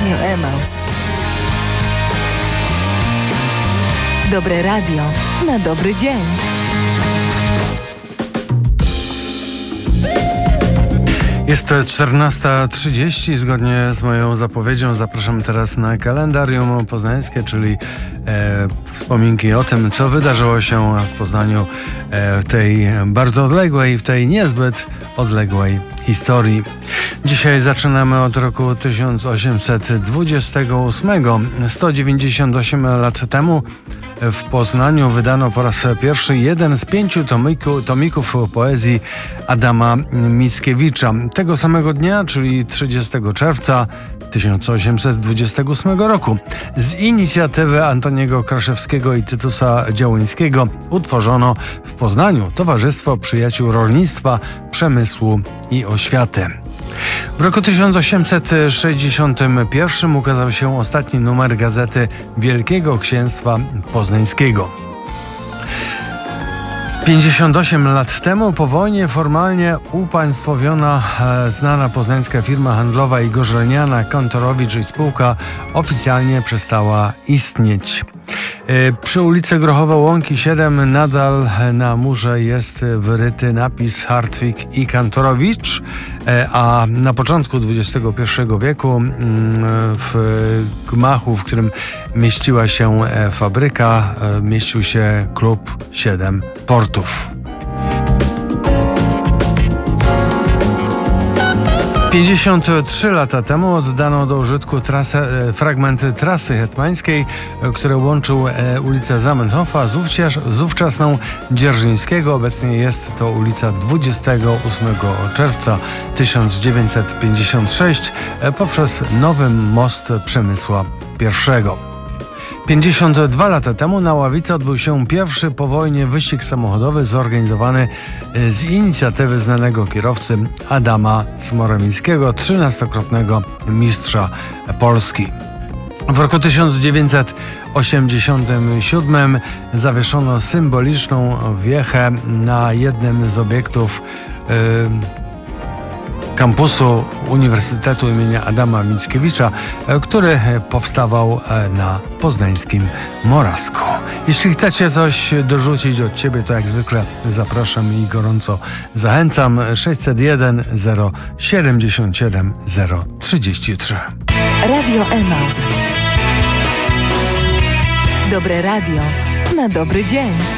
Radio Emaus. Dobre radio na dobry dzień. Jest 14:30. Zgodnie z moją zapowiedzią zapraszam teraz na kalendarium poznańskie, czyli wspominki o tym, co wydarzyło się w Poznaniu w tej bardzo odległej, w tej niezbyt odległej historii. Dzisiaj zaczynamy od roku 1828. 198 lat temu w Poznaniu wydano po raz pierwszy jeden z 5 tomików poezji Adama Mickiewicza. Tego samego dnia, czyli 30 czerwca 1828 roku, z inicjatywy Antoniego Kraszewskiego i Tytusa Działyńskiego utworzono w Poznaniu Towarzystwo Przyjaciół Rolnictwa, Przemysłu i Oświaty. W roku 1861 ukazał się ostatni numer gazety Wielkiego Księstwa Poznańskiego. 58 lat temu po wojnie formalnie upaństwowiona znana poznańska firma handlowa Igor Żelniana, Kantorowicz i spółka oficjalnie przestała istnieć. Przy ulicy Grochowe Łąki 7 nadal na murze jest wyryty napis Hartwig i Kantorowicz, a na początku XXI wieku w gmachu, w którym mieściła się fabryka, mieścił się klub 7 portów. 53 lata temu oddano do użytku fragment trasy hetmańskiej, który łączył ulicę Zamenhofa z ówczesną Dzierżyńskiego. Obecnie jest to ulica 28 czerwca 1956 poprzez nowy most Przemysła I. 52 lata temu na Ławicy odbył się pierwszy po wojnie wyścig samochodowy zorganizowany z inicjatywy znanego kierowcy Adama Smoremińskiego, 13-krotnego mistrza Polski. W roku 1987 zawieszono symboliczną wiechę na jednym z obiektów kampusu Uniwersytetu imienia Adama Mickiewicza, który powstawał na poznańskim Morawsku. Jeśli chcecie coś dorzucić od Ciebie, to jak zwykle zapraszam i gorąco zachęcam. 601 077 033. Radio Emaus. Dobre radio na dobry dzień.